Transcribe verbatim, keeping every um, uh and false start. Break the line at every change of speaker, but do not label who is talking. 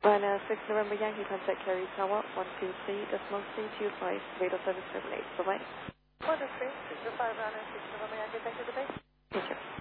Well, uh, six November Yankee, contact Kerry Tower, one two three, decimal three two five, radio seven seven eight. Bye-bye.
one two three, six five, six November Yankee, thank you, good day.
Take care.